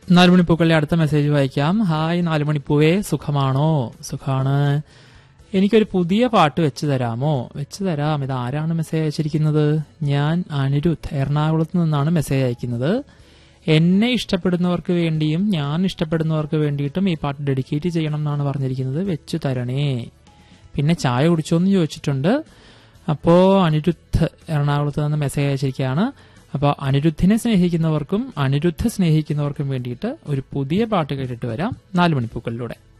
നാലുമണിപ്പൂക്കളുടെ അടുത്ത മെസ്സേജ് വായിക്കാം. ഹായ് നാലുമണിപ്പൂവേ, സുഖമാണോ? സുഖാണ്. എനിക്കൊരു പുതിയ പാട്ട് വെച്ചു തരാമോ? വെച്ചു തരാം. ഇത് ആരാണ് മെസ്സേജ് അയച്ചിരിക്കുന്നത്? ഞാൻ അനിരുദ്ധ്, എറണാകുളത്ത് നിന്നാണ് മെസ്സേജ് അയക്കുന്നത്. എന്നെ ഇഷ്ടപ്പെടുന്നവർക്ക് വേണ്ടിയും ഞാൻ ഇഷ്ടപ്പെടുന്നവർക്ക് വേണ്ടിയിട്ടും ഈ പാട്ട് ഡെഡിക്കേറ്റ് ചെയ്യണം എന്നാണ് പറഞ്ഞിരിക്കുന്നത്. വെച്ചു തരണേ. പിന്നെ ചായ കുടിച്ചോന്ന് ചോദിച്ചിട്ടുണ്ട്. അപ്പോ അനിരുദ്ധ് എറണാകുളത്ത് നിന്ന് മെസ്സേജ് അയച്ചിരിക്കുകയാണ്. അപ്പോൾ അനിരുദ്ധിനെ സ്നേഹിക്കുന്നവർക്കും അനിരുദ്ധ സ്നേഹിക്കുന്നവർക്കും വേണ്ടിയിട്ട് ഒരു പുതിയ പാട്ട് കേട്ടിട്ട് വരാം നാലുമണിപ്പൂക്കളിലൂടെ.